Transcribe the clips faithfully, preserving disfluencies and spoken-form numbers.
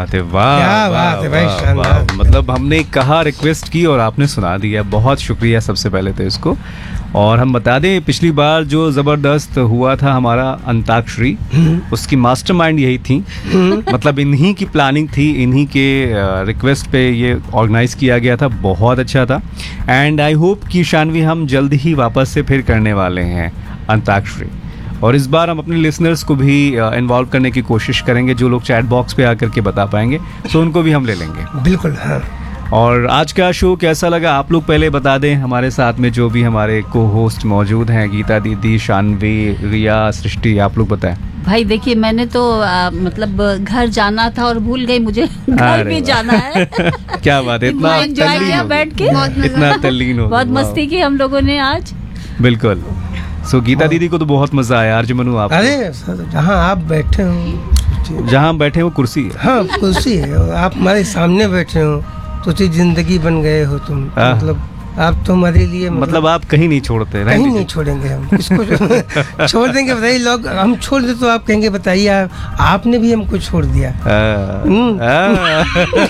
बात है, वाह क्या बात है भाई, वाह, शानदार। वाह। मतलब हमने कहा, रिक्वेस्ट की और आपने सुना दिया, बहुत शुक्रिया सबसे पहले तो इसको। और हम बता दें, पिछली बार जो जबरदस्त हुआ था हमारा अंताक्षरी, उसकी मास्टरमाइंड यही थी, मतलब इन्हीं की प्लानिंग थी, इन्हीं के रिक्वेस्ट पे ये ऑर्गेनाइज किया गया था, बहुत अच्छा था। एंड आई होप कि शानवी हम जल्द ही वापस से फिर करने वाले हैं अंताक्षरी, और इस बार हम अपने लिसनर्स को भी इन्वॉल्व करने की कोशिश करेंगे, जो लोग चैट बॉक्स पे आकर के बता पाएंगे तो उनको भी हम ले लेंगे। बिल्कुल, हाँ। और आज का शो कैसा लगा आप लोग पहले बता दें, हमारे साथ में जो भी हमारे को होस्ट मौजूद हैं, गीता दीदी, शानवी, रिया, सृष्टि, आप लोग बताएं। भाई देखिए, मैंने तो आ, मतलब घर जाना था और भूल गई, मुझे घर भी जाना है। क्या बात है, इतना एंजॉय किया बैठ के, इतना तल्लीन हो, बहुत मस्ती की हम लोगों ने आज। बिल्कुल। सो गीता दीदी को तो बहुत मजा आया। अर्ज मनु, आप? अरे जहाँ आप बैठे हो, जहाँ हम बैठे वो कुर्सी है। हाँ कुर्सी है, और आप हमारे सामने बैठे हो तो जिंदगी बन गए हो तुम, मतलब आप तो हमारे लिए मतलब, मतलब आप कहीं नहीं छोड़ते, कहीं नहीं छोड़ेंगे हम इसको छोड़ देंगे, बताइए। लोग हम छोड़ दे तो आप कहेंगे बताइए आप, आपने भी हमको छोड़ दिया। आ, आ,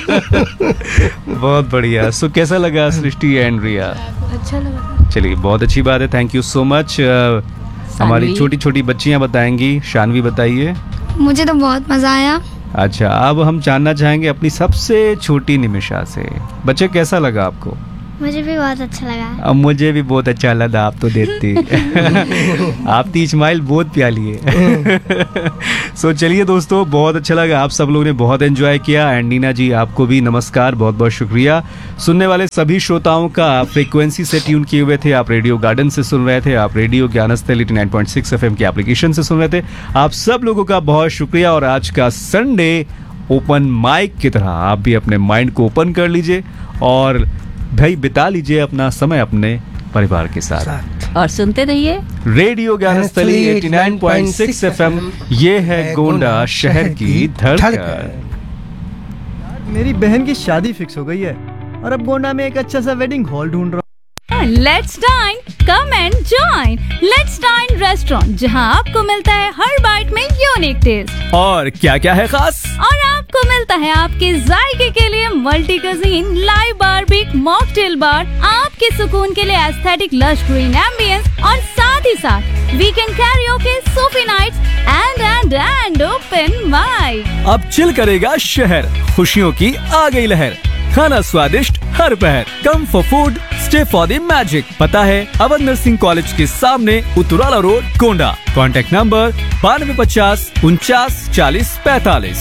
बहुत बढ़िया। सो कैसा लगा सृष्टि एंड रिया? अच्छा लगा। चलिए, बहुत अच्छी बात है, थैंक यू सो मच। हमारी छोटी छोटी बच्चियां बताएंगी। शानवी बताइए। मुझे तो बहुत मजा आया। अच्छा, अब हम जानना चाहेंगे अपनी सबसे छोटी निमिषा से, बच्चे कैसा लगा आपको? मुझे भी बहुत अच्छा लगा। अब मुझे भी बहुत अच्छा लगा, आप तो देखती आपकी स्माइल बहुत प्यारी है। सो चलिए दोस्तों, बहुत अच्छा लगा, आप सब लोगों ने बहुत एंजॉय किया। एंड नीना जी, आपको भी नमस्कार, बहुत बहुत शुक्रिया। सुनने वाले सभी श्रोताओं का, आप फ्रीक्वेंसी से ट्यून किए हुए थे, आप रेडियो गार्डन से सुन रहे थे, आप radio ज्ञानस्थल ninety nine point six FM की एप्लीकेशन से सुन रहे थे, आप सब लोगों का बहुत शुक्रिया। और आज का संडे ओपन माइक की तरह आप भी अपने माइंड को ओपन कर लीजिए और भाई बिता लीजिए अपना समय अपने परिवार के साथ, और सुनते रहिए radio Gyansthali eighty nine point six FM. ये है गोंडा शहर की धड़कन। मेरी बहन की शादी फिक्स हो गई है और अब गोंडा में एक अच्छा सा वेडिंग हॉल ढूंढ रहा हूँ। Let's dine, come and join. Let's dine restaurant, जहां आपको मिलता है हर बाइट में यूनिक टेस्ट। और क्या क्या है खास? और आपको मिलता है आपके जायके के लिए मल्टी कजीन, लाइव बारबेक, मॉकटेल बार, आपके सुकून के लिए एस्थेटिक लश ग्रीन एम्बियंस, और साथ ही साथ weekend karaoke, Sufi nights and and and open mic. अब चिल करेगा शहर, खुशियों की आ गई लहर, खाना स्वादिष्ट हर पहर, come for food, stay for the magic. पता है अवध नर्सिंग कॉलेज के सामने, उतराला रोड, गोंडा। कॉन्टैक्ट नंबर बानवे पचास उनचास चालीस पैतालीस।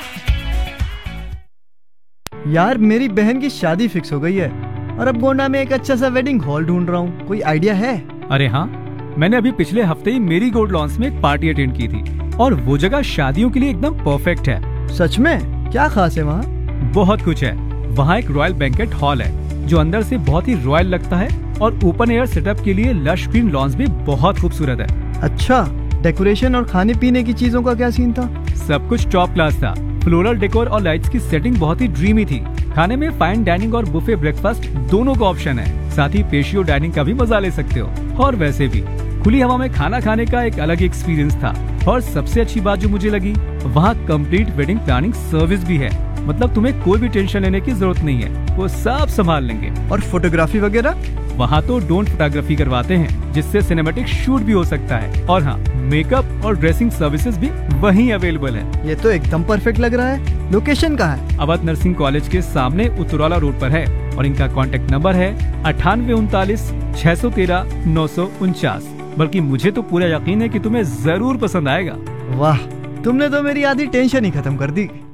यार मेरी बहन की शादी फिक्स हो गई है और अब गोंडा में एक अच्छा सा वेडिंग हॉल ढूंढ रहा हूँ, कोई आइडिया है? अरे हाँ, मैंने अभी पिछले हफ्ते ही मेरी गोल्ड लॉन्स में एक पार्टी अटेंड की थी और वो जगह शादियों के लिए एकदम परफेक्ट है। सच में? क्या खास है वहाँ? बहुत कुछ है। वहाँ एक रॉयल बैंकेट हॉल है जो अंदर से बहुत ही रॉयल लगता है, और ओपन एयर सेटअप के लिए लश ग्रीन लॉन्स भी बहुत खूबसूरत है। अच्छा, डेकोरेशन और खाने पीने की चीजों का क्या सीन था? सब कुछ टॉप क्लास था। फ्लोरल डेकोर और लाइट्स की सेटिंग बहुत ही ड्रीमी थी। खाने में फाइन डाइनिंग और बुफे ब्रेकफास्ट दोनों का ऑप्शन है, साथ ही पेशियो डाइनिंग का भी मजा ले सकते हो। और वैसे भी खुली हवा में खाना खाने का एक अलग एक्सपीरियंस था। और सबसे अच्छी बात जो मुझे लगी, वहाँ कंप्लीट वेडिंग प्लानिंग सर्विस भी है, मतलब तुम्हें कोई भी टेंशन लेने की जरूरत नहीं है, वो सब संभाल लेंगे। और फोटोग्राफी वगैरह? वहाँ तो ड्रोन फोटोग्राफी करवाते हैं, जिससे सिनेमैटिक शूट भी हो सकता है। और हाँ, मेकअप और ड्रेसिंग सर्विसेज भी वहीं अवेलेबल है। ये तो एकदम परफेक्ट लग रहा है। लोकेशन कहाँ है? अवध नर्सिंग कॉलेज के सामने उतराला रोड पर है, और इनका कॉन्टेक्ट नंबर है अठानवे उनतालीस छह सौ तेरह नौ सौ उनचास। बल्कि मुझे तो पूरा यकीन है कि तुम्हें जरूर पसंद आएगा। वाह, तुमने तो मेरी आधी टेंशन ही खत्म कर दी।